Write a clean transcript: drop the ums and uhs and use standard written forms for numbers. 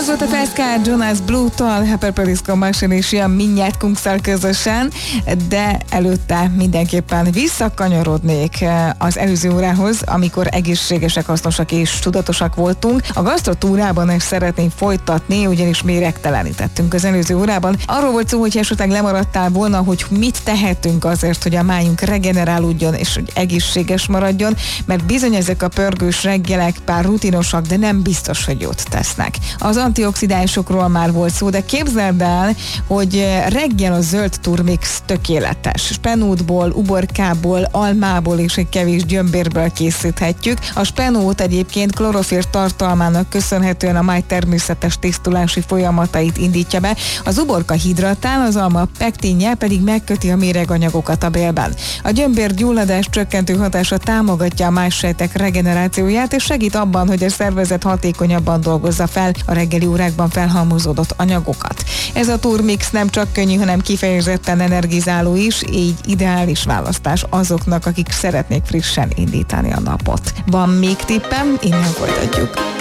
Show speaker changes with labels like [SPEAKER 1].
[SPEAKER 1] Ez volt a Fast Car Jonas Blue-tól, a Purple Disco Machine is jön mindjárt Kunkszal közösen, de előtte mindenképpen visszakanyarodnék az előző órához, amikor egészségesek, hasznosak és tudatosak voltunk. A gasztrotúrában is szeretnénk folytatni, ugyanis méregtelenítettünk az előző órában. Arról volt szó, hogy esetleg lemaradtál volna, hogy mit tehetünk azért, hogy a májunk regenerálódjon és hogy egészséges maradjon, mert bizony ezek a pörgős reggelek pár rutinosak, de nem biztos, hogy jót tesznek. Az antioxidánsokról már volt szó, de képzeld el, hogy reggel a zöld turmix tökéletes. Spenótból, uborkából, almából és egy kevés gyömbérből készíthetjük. A spenót egyébként klorofil tartalmának köszönhetően a máj természetes tisztulási folyamatait indítja be. Az uborka hidratál, az alma pektinje pedig megköti a méreganyagokat a bélben. A gyömbér gyulladás csökkentő hatása támogatja a májsejtek regenerációját, és segít abban, hogy a szervezet hatékonyabban dolgozza fel a reggeli órákban felhalmozódott anyagokat. Ez a turmix nem csak könnyű, hanem kifejezetten energizáló is, így ideális választás azoknak, akik szeretnék frissen indítani a napot. Van még tippem, innen folytatjuk.